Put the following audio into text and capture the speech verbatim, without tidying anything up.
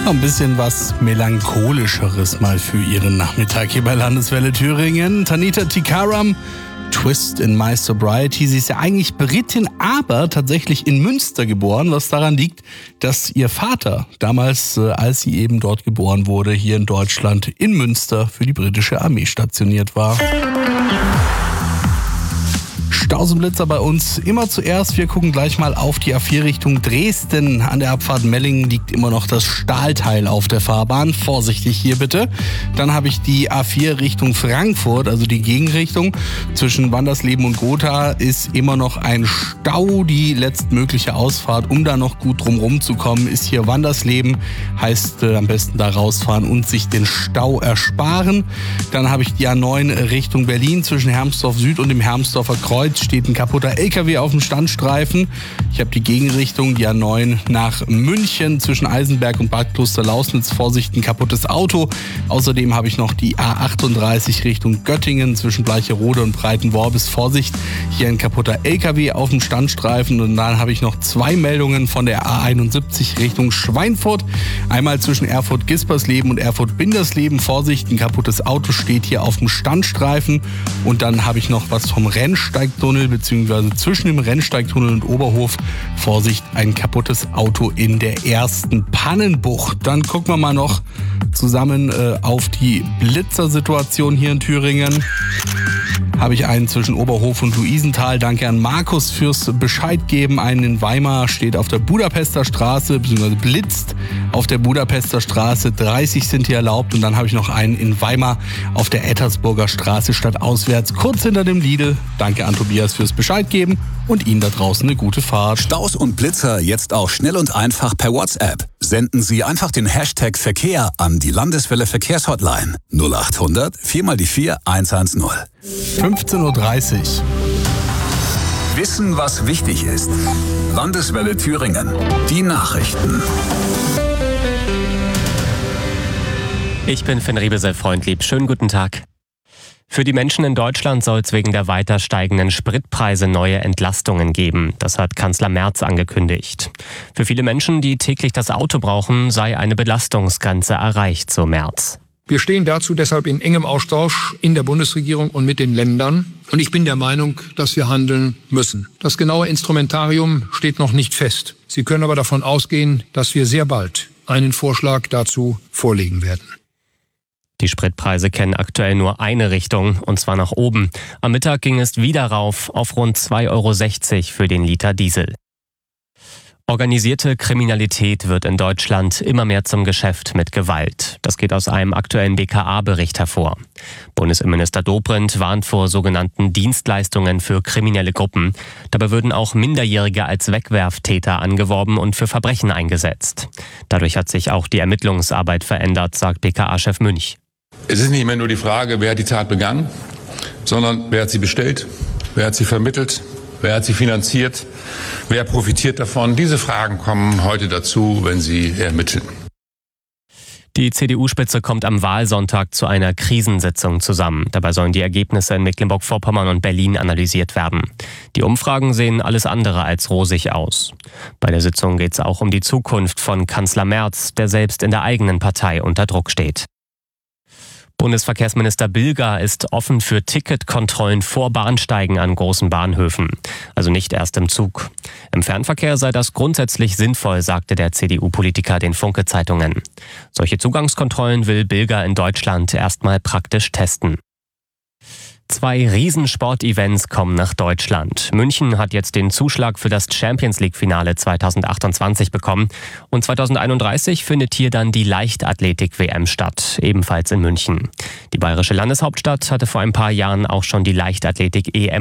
Ein bisschen was Melancholischeres mal für Ihren Nachmittag hier bei Landeswelle Thüringen. Tanita Tikaram, Twist in My Sobriety. Sie ist ja eigentlich Britin, aber tatsächlich in Münster geboren, was daran liegt, dass ihr Vater damals, als sie eben dort geboren wurde, hier in Deutschland in Münster für die britische Armee stationiert war. Stausenblitzer bei uns immer zuerst. Wir gucken gleich mal auf die A vier Richtung Dresden. An der Abfahrt Mellingen liegt immer noch das Stahlteil auf der Fahrbahn. Vorsichtig hier bitte. Dann habe ich die A vier Richtung Frankfurt, also die Gegenrichtung. Zwischen Wandersleben und Gotha ist immer noch ein Stau. Die letztmögliche Ausfahrt, um da noch gut drumherum zu kommen, ist hier Wandersleben. Heißt äh, am besten da rausfahren und sich den Stau ersparen. Dann habe ich die A neun Richtung Berlin. Zwischen Hermsdorf Süd und dem Hermsdorfer Kreuz steht ein kaputter L K W auf dem Standstreifen. Ich habe die Gegenrichtung, die A neun nach München zwischen Eisenberg und Bad Klosterlausnitz. Vorsicht, ein kaputtes Auto. Außerdem habe ich noch die A achtunddreißig Richtung Göttingen zwischen Bleicherode und Breitenworbis. Vorsicht, hier ein kaputter L K W auf dem Standstreifen. Und dann habe ich noch zwei Meldungen von der A einundsiebzig Richtung Schweinfurt. Einmal zwischen Erfurt-Gispersleben und Erfurt-Bindersleben. Vorsicht, ein kaputtes Auto steht hier auf dem Standstreifen. Und dann habe ich noch was vom Rennsteigtunnel beziehungsweise zwischen dem Rennsteigtunnel und Oberhof. Vorsicht, ein kaputtes Auto in der ersten Pannenbucht. Dann gucken wir mal noch zusammen äh, auf die Blitzersituation hier in Thüringen. Habe ich einen zwischen Oberhof und Luisenthal. Danke an Markus fürs Bescheid geben. Einen in Weimar steht auf der Budapester Straße, beziehungsweise blitzt auf der Budapester Straße. dreißig sind hier erlaubt. Und dann habe ich noch einen in Weimar auf der Ettersburger Straße stadtauswärts, kurz hinter dem Lidl. Danke an Tobias fürs Bescheid geben und Ihnen da draußen eine gute Fahrt. Staus und Blitzer jetzt auch schnell und einfach per WhatsApp. Senden Sie einfach den Hashtag Verkehr an die Landeswelle Verkehrshotline null acht hundert vier mal die vier eins eins null. fünfzehn Uhr dreißig. Wissen, was wichtig ist. Landeswelle Thüringen. Die Nachrichten. Ich bin Finn Riebesel-Freundlieb. Schönen guten Tag. Für die Menschen in Deutschland soll es wegen der weiter steigenden Spritpreise neue Entlastungen geben. Das hat Kanzler Merz angekündigt. Für viele Menschen, die täglich das Auto brauchen, sei eine Belastungsgrenze erreicht, so Merz. Wir stehen dazu deshalb in engem Austausch in der Bundesregierung und mit den Ländern. Und ich bin der Meinung, dass wir handeln müssen. Das genaue Instrumentarium steht noch nicht fest. Sie können aber davon ausgehen, dass wir sehr bald einen Vorschlag dazu vorlegen werden. Die Spritpreise kennen aktuell nur eine Richtung, und zwar nach oben. Am Mittag ging es wieder rauf auf rund zwei Euro sechzig für den Liter Diesel. Organisierte Kriminalität wird in Deutschland immer mehr zum Geschäft mit Gewalt. Das geht aus einem aktuellen B K A-Bericht hervor. Bundesinnenminister Dobrindt warnt vor sogenannten Dienstleistungen für kriminelle Gruppen. Dabei würden auch Minderjährige als Wegwerftäter angeworben und für Verbrechen eingesetzt. Dadurch hat sich auch die Ermittlungsarbeit verändert, sagt B K A-Chef Münch. Es ist nicht mehr nur die Frage, wer hat die Tat begangen, sondern wer hat sie bestellt, wer hat sie vermittelt, wer hat sie finanziert, wer profitiert davon. Diese Fragen kommen heute dazu, wenn Sie ermitteln. Die C D U-Spitze kommt am Wahlsonntag zu einer Krisensitzung zusammen. Dabei sollen die Ergebnisse in Mecklenburg-Vorpommern und Berlin analysiert werden. Die Umfragen sehen alles andere als rosig aus. Bei der Sitzung geht es auch um die Zukunft von Kanzler Merz, der selbst in der eigenen Partei unter Druck steht. Bundesverkehrsminister Bilger ist offen für Ticketkontrollen vor Bahnsteigen an großen Bahnhöfen. Also nicht erst im Zug. Im Fernverkehr sei das grundsätzlich sinnvoll, sagte der C D U-Politiker den Funke-Zeitungen. Solche Zugangskontrollen will Bilger in Deutschland erstmal praktisch testen. Zwei Riesensport-Events kommen nach Deutschland. München hat jetzt den Zuschlag für das Champions-League-Finale zweitausendachtundzwanzig bekommen. Und zweitausendeinunddreißig findet hier dann die Leichtathletik-W M statt, ebenfalls in München. Die bayerische Landeshauptstadt hatte vor ein paar Jahren auch schon die Leichtathletik-E M